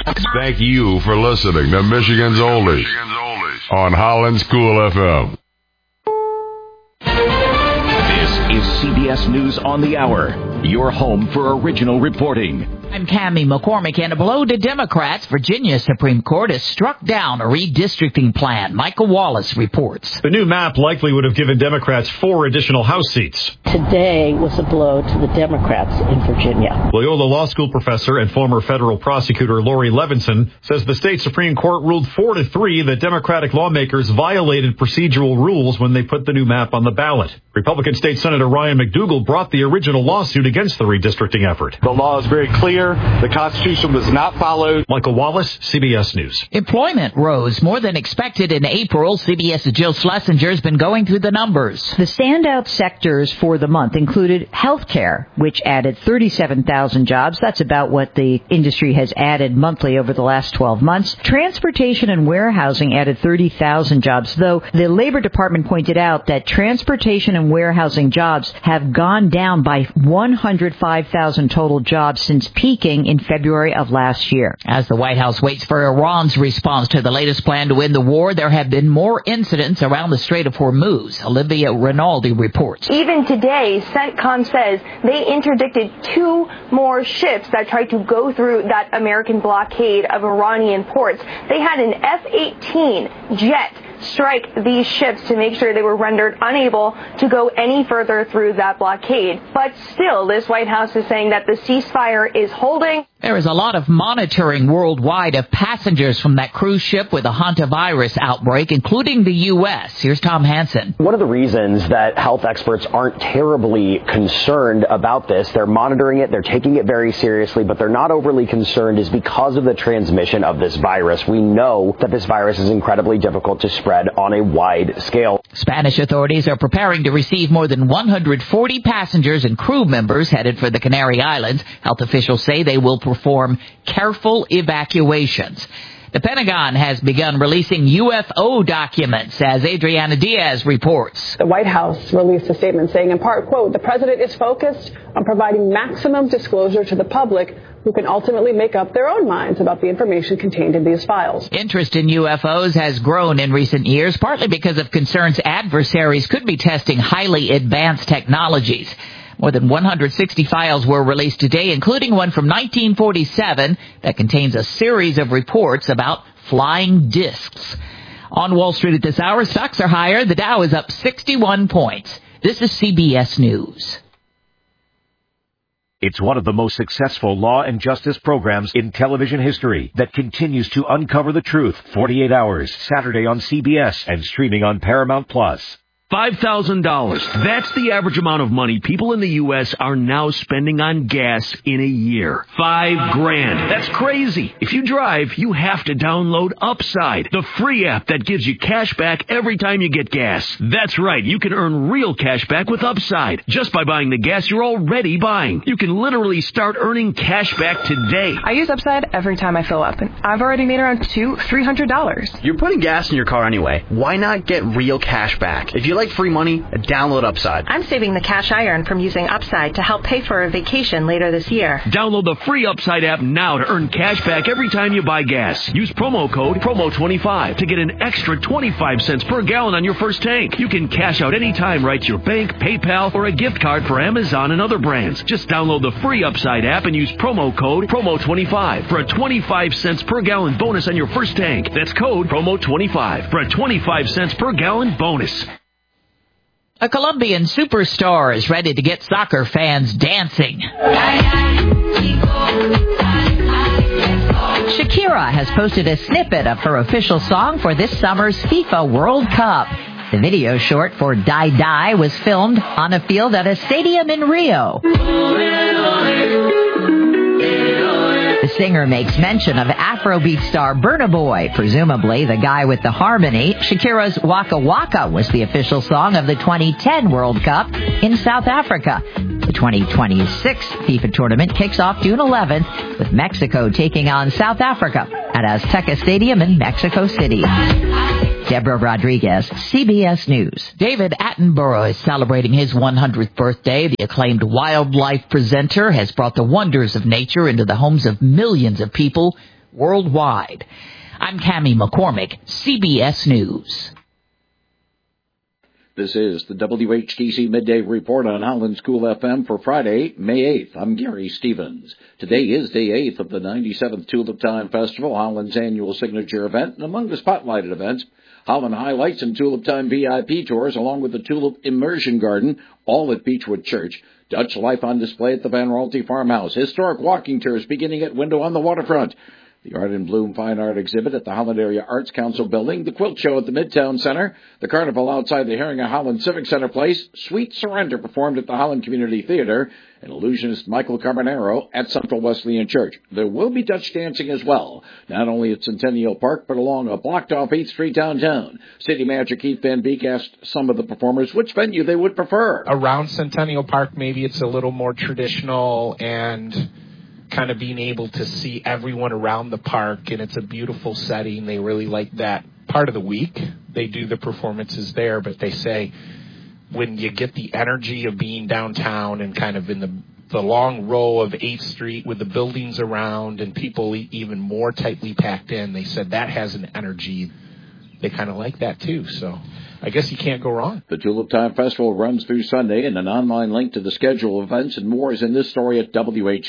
Thank you for listening to Michigan's Oldies on Holland's Cool FM. This is CBS News on the Hour, your home for original reporting. I'm Cammie McCormick, and a blow to Democrats. Virginia Supreme Court has struck down a redistricting plan. Michael Wallace reports. The new map likely would have given Democrats 4 additional House seats. Today was a blow to the Democrats in Virginia. Loyola Law School professor and former federal prosecutor Lori Levinson says the state Supreme Court ruled 4-3 that Democratic lawmakers violated procedural rules when they put the new map on the ballot. Republican State Senator Ryan McDougal brought the original lawsuit against the redistricting effort. The law is very clear. The Constitution was not followed. Michael Wallace, CBS News. Employment rose more than expected in April. CBS's Jill Schlesinger has been going through the numbers. The standout sectors for the month included healthcare, which added 37,000 jobs. That's about what the industry has added monthly over the last 12 months. Transportation and warehousing added 30,000 jobs, though the Labor Department pointed out that transportation and warehousing jobs have gone down by 105,000 total jobs since peaking in February of last year. As the White House waits for Iran's response to the latest plan to end the war, there have been more incidents around the Strait of Hormuz. Olivia Rinaldi reports. Even today, CENTCOM says they interdicted 2 more ships that tried to go through that American blockade of Iranian ports. They had an F-18 jet strike these ships to make sure they were rendered unable to go any further through that blockade. But still, this White House is saying that the ceasefire is holding. There is a lot of monitoring worldwide of passengers from that cruise ship with a hantavirus outbreak, including the U.S. Here's Tom Hansen. One of the reasons that health experts aren't terribly concerned about this, they're monitoring it, they're taking it very seriously, but they're not overly concerned is because of the transmission of this virus. We know that this virus is incredibly difficult to spread on a wide scale. Spanish authorities are preparing to receive more than 140 passengers and crew members headed for the Canary Islands. Health officials say they will perform careful evacuations. The Pentagon has begun releasing UFO documents, as Adriana Diaz reports. The White House released a statement saying, in part, quote, the president is focused on providing maximum disclosure to the public who can ultimately make up their own minds about the information contained in these files. Interest in UFOs has grown in recent years, partly because of concerns adversaries could be testing highly advanced technologies. More than 160 files were released today, including one from 1947 that contains a series of reports about flying discs. On Wall Street at this hour, stocks are higher. The Dow is up 61 points. This is CBS News. It's one of the most successful law and justice programs in television history that continues to uncover the truth. 48 Hours, Saturday on CBS and streaming on Paramount+. $5,000. That's the average amount of money people in the U.S. are now spending on gas in a year. $5,000. That's crazy. If you drive, you have to download Upside, the free app that gives you cash back every time you get gas. That's right. You can earn real cash back with Upside just by buying the gas you're already buying. You can literally start earning cash back today. I use Upside every time I fill up, and I've already made around $300. You're putting gas in your car anyway. Why not get real cash back? If you like free money, download Upside. I'm saving the cash I earn from using Upside to help pay for a vacation later this year. Download the free Upside app now to earn cash back every time you buy gas. Use promo code PROMO25 to get an extra 25 cents per gallon on your first tank. You can cash out anytime right to your bank, PayPal, or a gift card for Amazon and other brands. Just download the free Upside app and use promo code PROMO25 for a 25 cents per gallon bonus on your first tank. That's code PROMO25 for a 25 cents per gallon bonus. A Colombian superstar is ready to get soccer fans dancing. Shakira has posted a snippet of her official song for this summer's FIFA World Cup. The video short for Die Die was filmed on a field at a stadium in Rio. The singer makes mention of Afrobeat star Burna Boy, presumably the guy with the harmony. Shakira's Waka Waka was the official song of the 2010 World Cup in South Africa. The 2026 FIFA tournament kicks off June 11th with Mexico taking on South Africa at Azteca Stadium in Mexico City. Deborah Rodriguez, CBS News. David Attenborough is celebrating his 100th birthday. The acclaimed wildlife presenter has brought the wonders of nature into the homes of millions of people worldwide. I'm Cammie McCormick, CBS News. This is the WHTC Midday Report on Holland School FM for Friday, May 8th. I'm Gary Stevens. Today is day 8th of the 97th Tulip Time Festival, Holland's annual signature event. And among the spotlighted events, Holland highlights and Tulip Time VIP tours, along with the Tulip Immersion Garden, all at Beechwood Church. Dutch life on display at the Van Raalte Farmhouse. Historic walking tours beginning at Window on the Waterfront. The Art in Bloom Fine Art exhibit at the Holland Area Arts Council building, the quilt show at the Midtown Center, the carnival outside the Herringa Holland Civic Center Place, Sweet Surrender performed at the Holland Community Theater, and illusionist Michael Carbonaro at Central Wesleyan Church. There will be Dutch dancing as well, not only at Centennial Park, but along a blocked-off 8th Street downtown. City Manager Keith Van Beek asked some of the performers which venue they would prefer. Around Centennial Park, maybe it's a little more traditional and kind of being able to see everyone around the park, and it's a beautiful setting. They really like that part of the week. They do the performances there, but they say when you get the energy of being downtown and kind of in the long row of 8th Street with the buildings around and people even more tightly packed in, they said that has an energy. They kind of like that too, so I guess you can't go wrong. The Tulip Time Festival runs through Sunday, and an online link to the schedule of events and more is in this story at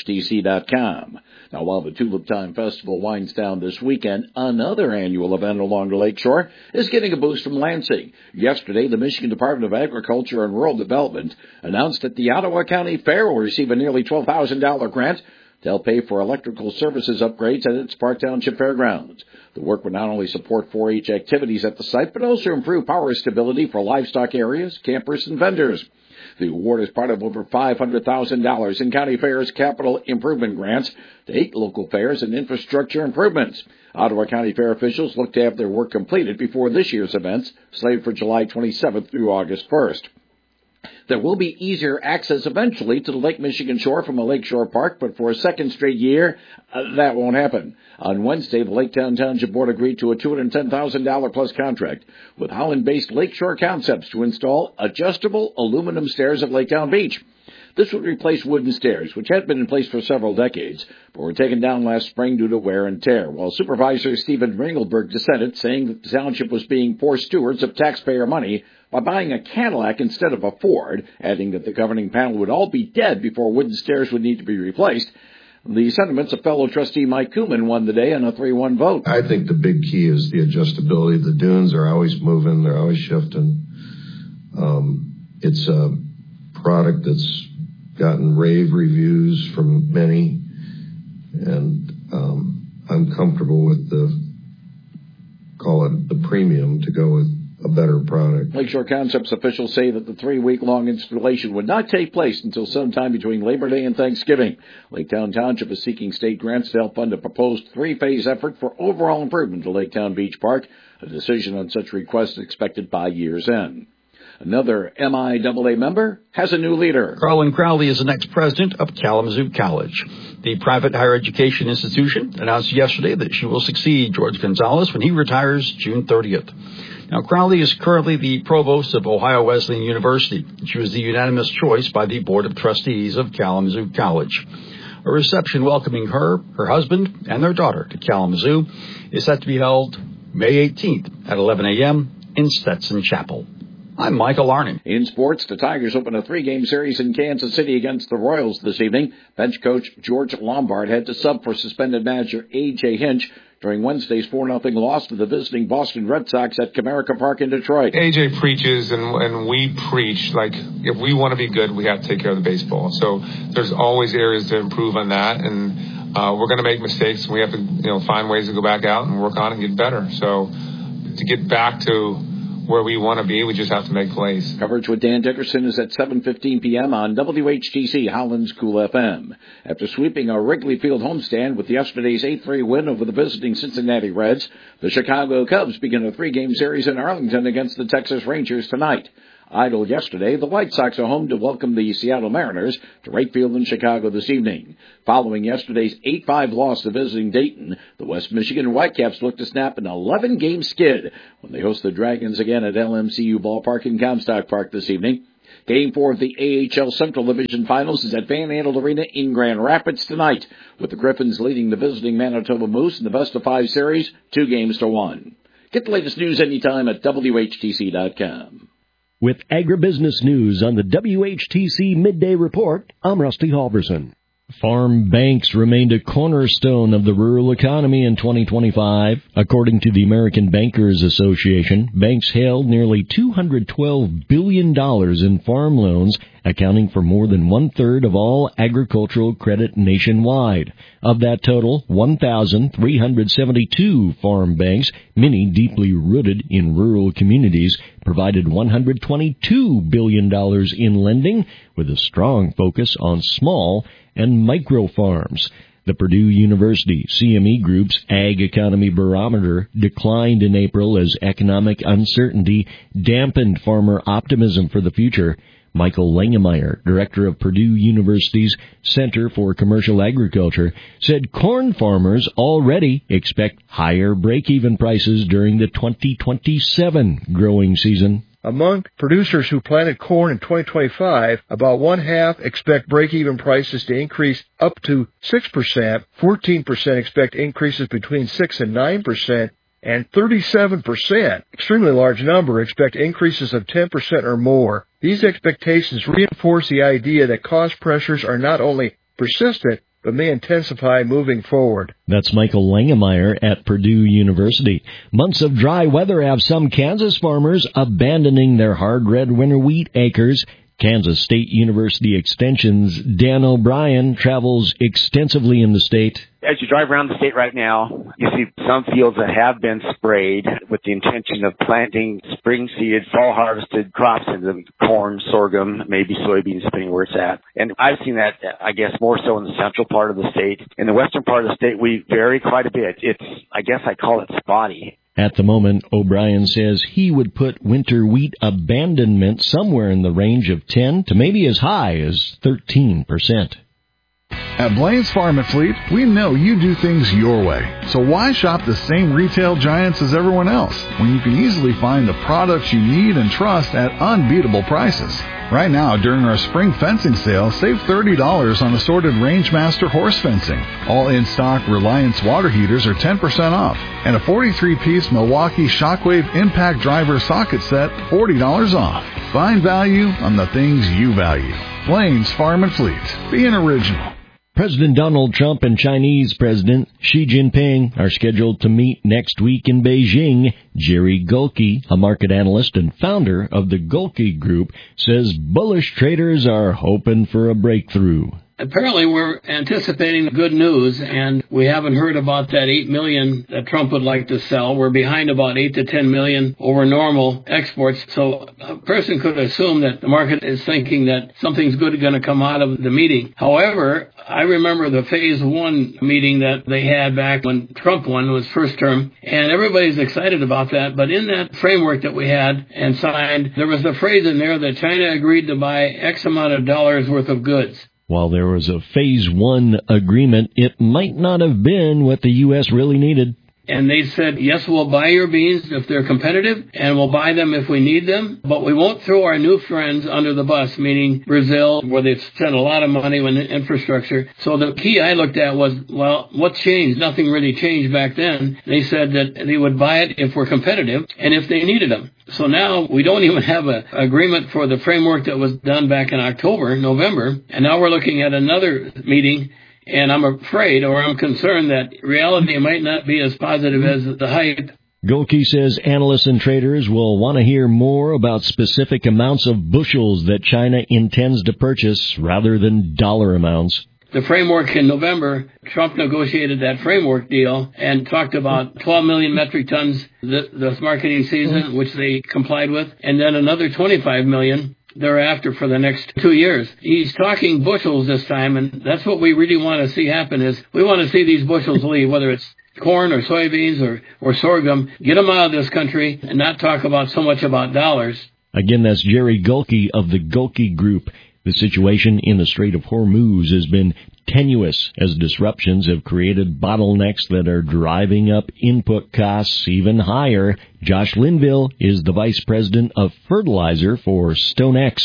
WHTC.com. Now, while the Tulip Time Festival winds down this weekend, another annual event along the lakeshore is getting a boost from Lansing. Yesterday, the Michigan Department of Agriculture and Rural Development announced that the Ottawa County Fair will receive a nearly $12,000 grant to help pay for electrical services upgrades at its Park Township Fairgrounds. The work would not only support 4-H activities at the site, but also improve power stability for livestock areas, campers, and vendors. The award is part of over $500,000 in County Fair's capital improvement grants to 8 local fairs and infrastructure improvements. Ottawa County Fair officials look to have their work completed before this year's events, slated for July 27th through August 1st. There will be easier access eventually to the Lake Michigan shore from a lakeshore park, but for a second straight year, that won't happen. On Wednesday, the Laketown Township Board agreed to a $210,000 plus contract with Holland-based Lakeshore Concepts to install adjustable aluminum stairs at Laketown Beach. This would replace wooden stairs, which had been in place for several decades, but were taken down last spring due to wear and tear, while Supervisor Stephen Ringelberg dissented, saying that the township was being poor stewards of taxpayer money by buying a Cadillac instead of a Ford, adding that the governing panel would all be dead before wooden stairs would need to be replaced. The sentiments of fellow trustee Mike Kuhlman won the day on a 3-1 vote. I think the big key is the adjustability. The dunes are always moving. They're always shifting. It's a product that's gotten rave reviews from many, and I'm comfortable with the premium to go with a better product. Lakeshore Concepts officials say that the 3-week-long installation would not take place until sometime between Labor Day and Thanksgiving. Laketown Township is seeking state grants to help fund a proposed 3-phase effort for overall improvement to Laketown Beach Park. A decision on such requests expected by year's end. Another MIAA member has a new leader. Carlin Crowley is the next president of Kalamazoo College. The private higher education institution announced yesterday that she will succeed George Gonzalez when he retires June 30th. Now, Crowley is currently the provost of Ohio Wesleyan University. She was the unanimous choice by the Board of Trustees of Kalamazoo College. A reception welcoming her, her husband, and their daughter to Kalamazoo is set to be held May 18th at 11 a.m. in Stetson Chapel. I'm Michael Arning. In sports, the Tigers open a 3-game series in Kansas City against the Royals this evening. Bench coach George Lombard had to sub for suspended manager A.J. Hinch during Wednesday's 4-0 loss to the visiting Boston Red Sox at Comerica Park in Detroit. A.J. preaches and we preach, like, if we want to be good, we have to take care of the baseball. So there's always areas to improve on that, and we're going to make mistakes. We have to find ways to go back out and work on it and get better. So to get back to where we want to be, we just have to make plays. Coverage with Dan Dickerson is at 7:15 p.m. on WHTC Holland School FM. After sweeping a Wrigley Field homestand with yesterday's 8-3 win over the visiting Cincinnati Reds, the Chicago Cubs begin a 3-game series in Arlington against the Texas Rangers tonight. Idle yesterday, the White Sox are home to welcome the Seattle Mariners to Wright Field in Chicago this evening. Following yesterday's 8-5 loss to visiting Dayton, the West Michigan Whitecaps look to snap an 11-game skid when they host the Dragons again at LMCU Ballpark in Comstock Park this evening. Game 4 of the AHL Central Division Finals is at Van Andel Arena in Grand Rapids tonight, with the Griffins leading the visiting Manitoba Moose in the best-of-5 series, 2-1. Get the latest news anytime at WHTC.com. With agribusiness news on the WHTC Midday Report, I'm Rusty Halverson. Farm banks remained a cornerstone of the rural economy in 2025. According to the American Bankers Association, banks held nearly $212 billion in farm loans, accounting for more than one-third of all agricultural credit nationwide. Of that total, 1,372 farm banks, many deeply rooted in rural communities, provided $122 billion in lending, with a strong focus on small and micro farms. The Purdue University CME Group's Ag Economy Barometer declined in April as economic uncertainty dampened farmer optimism for the future. Michael Langemeyer, director of Purdue University's Center for Commercial Agriculture, said corn farmers already expect higher break-even prices during the 2027 growing season. Among producers who planted corn in 2025, about one-half expect break-even prices to increase up to 6%, 14% expect increases between 6 and 9%, and 37%, extremely large number, expect increases of 10% or more. These expectations reinforce the idea that cost pressures are not only persistent, but may intensify moving forward. That's Michael Langemeyer at Purdue University. Months of dry weather have some Kansas farmers abandoning their hard red winter wheat acres. Kansas State University Extension's Dan O'Brien travels extensively in the state. As you drive around the state right now, you see some fields that have been sprayed with the intention of planting spring seeded, fall harvested crops into corn, sorghum, maybe soybeans, depending where it's at. And I've seen that, I guess, more so in the central part of the state. In the western part of the state, we vary quite a bit. I guess I call it spotty. At the moment, O'Brien says he would put winter wheat abandonment somewhere in the range of 10 to maybe as high as 13%. At Blaine's Farm and Fleet, we know you do things your way. So why shop the same retail giants as everyone else when you can easily find the products you need and trust at unbeatable prices? Right now, during our spring fencing sale, save $30 on assorted Rangemaster horse fencing. All in-stock Reliance water heaters are 10% off. And a 43-piece Milwaukee Shockwave Impact Driver socket set, $40 off. Find value on the things you value. Blaine's Farm and Fleet. Be an original. President Donald Trump and Chinese President Xi Jinping are scheduled to meet next week in Beijing. Jerry Gulke, a market analyst and founder of the Gulke Group, says bullish traders are hoping for a breakthrough. Apparently, we're anticipating good news, and we haven't heard about that 8 million that Trump would like to sell. We're behind about 8 to 10 million over normal exports. So a person could assume that the market is thinking that something's good going to come out of the meeting. However, I remember the phase one meeting that they had back when Trump won was first term, and everybody's excited about that. But in that framework that we had and signed, there was a phrase in there that China agreed to buy X amount of dollars worth of goods. While there was a Phase 1 agreement, it might not have been what the U.S. really needed. And they said, yes, we'll buy your beans if they're competitive, and we'll buy them if we need them, but we won't throw our new friends under the bus, meaning Brazil, where they've spent a lot of money on infrastructure. So the key I looked at was, well, what's changed? Nothing really changed back then. They said that they would buy it if we're competitive and if they needed them. So now we don't even have an agreement for the framework that was done back in October, November, and now we're looking at another meeting. And I'm afraid, or I'm concerned, that reality might not be as positive as the hype. Gulke says analysts and traders will want to hear more about specific amounts of bushels that China intends to purchase rather than dollar amounts. The framework in November, Trump negotiated that framework deal and talked about 12 million metric tons this marketing season, which they complied with, and then another 25 million thereafter for the next 2 years. He's talking bushels this time, and that's what we really want to see happen is we want to see these bushels leave, whether it's corn or soybeans or sorghum, get them out of this country and not talk about so much about dollars. Again, that's Jerry Gulke of the Gulke Group. The situation in the Strait of Hormuz has been tenuous as disruptions have created bottlenecks that are driving up input costs even higher. Josh Linville is the vice president of fertilizer for StoneX.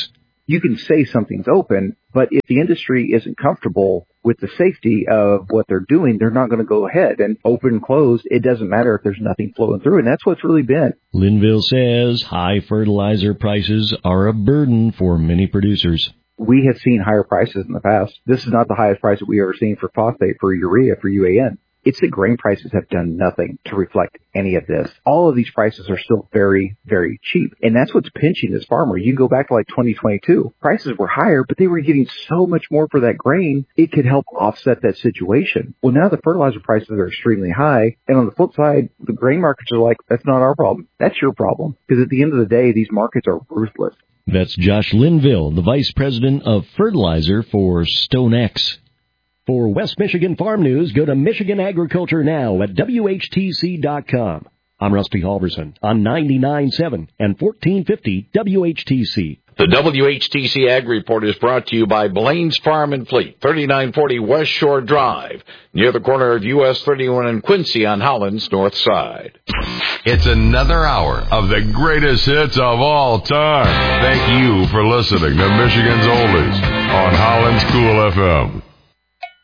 You can say something's open, but if the industry isn't comfortable with the safety of what they're doing, they're not going to go ahead. And open, closed, it doesn't matter if there's nothing flowing through. And that's what's really been. Linville says high fertilizer prices are a burden for many producers. We have seen higher prices in the past. This is not the highest price that we've ever seen for phosphate, for urea, for UAN. It's that grain prices have done nothing to reflect any of this. All of these prices are still very, very cheap. And that's what's pinching this farmer. You can go back to like 2022. Prices were higher, but they were getting so much more for that grain, it could help offset that situation. Well, now the fertilizer prices are extremely high. And on the flip side, the grain markets are like, that's not our problem. That's your problem. Because at the end of the day, these markets are ruthless. That's Josh Linville, the Vice President of Fertilizer for StoneX. For West Michigan Farm News, go to Michigan Agriculture Now at WHTC.com. I'm Rusty Halverson on 99.7 and 1450 WHTC. The WHTC Ag Report is brought to you by Blaine's Farm and Fleet, 3940 West Shore Drive, near the corner of US 31 and Quincy on Holland's north side. It's another hour of the greatest hits of all time. Thank you for listening to Michigan's Oldies on Holland's Cool FM.